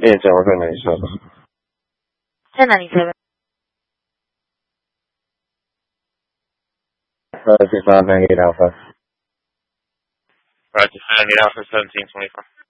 Yeah, John, we're going 97. 1097. Roger, 598 Alpha. Roger, 598 Alpha, 1724.